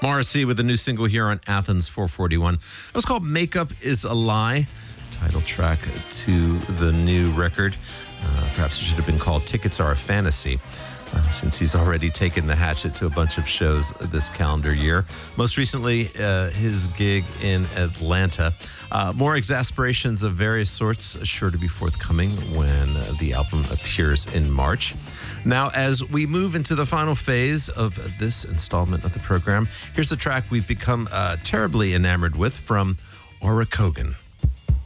Morrissey with a new single here on Athens 441. It was called Makeup is a Lie, title track to the new record. Perhaps it should have been called Tickets Are a Fantasy, since he's already taken the hatchet to a bunch of shows this calendar year. Most recently, his gig in Atlanta. More exasperations of various sorts sure to be forthcoming when the album appears in March. Now, as we move into the final phase of this installment of the program, here's a track we've become terribly enamored with from Aura Kogan.